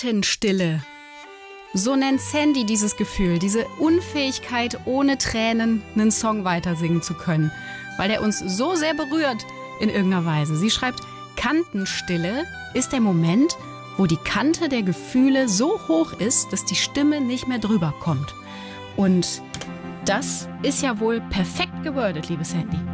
Kantenstille. So nennt Sandy dieses Gefühl, diese Unfähigkeit, ohne Tränen einen Song weitersingen zu können, weil der uns so sehr berührt in irgendeiner Weise. Sie schreibt, Kantenstille ist der Moment, wo die Kante der Gefühle so hoch ist, dass die Stimme nicht mehr drüber kommt. Und das ist ja wohl perfekt gewordet, liebe Sandy.